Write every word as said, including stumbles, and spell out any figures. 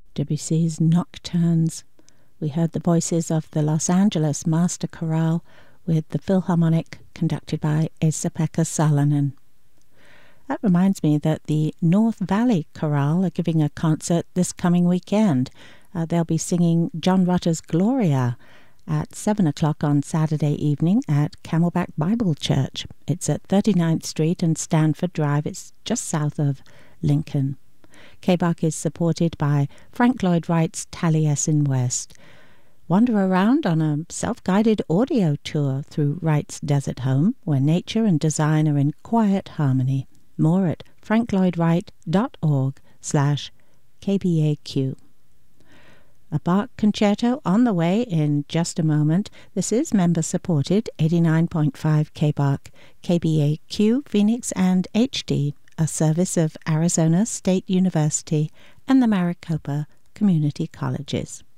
Debussy's Nocturnes. We heard the voices of the Los Angeles Master Chorale with the Philharmonic conducted by Esa-Pekka Salonen. That reminds me that the North Valley Chorale are giving a concert this coming weekend. Uh, they'll be singing John Rutter's Gloria at seven o'clock on Saturday evening at Camelback Bible Church. It's at thirty-ninth Street and Stanford Drive. It's just south of Lincoln. K B A C is supported by Frank Lloyd Wright's Taliesin West. Wander around on a self-guided audio tour through Wright's desert home, where nature and design are in quiet harmony. More at franklloydwright.org slash KBAQ. A Bach concerto on the way in just a moment. This is member-supported eighty-nine point five K B A C, K B A Q, Phoenix and H D, a service of Arizona State University and the Maricopa Community Colleges.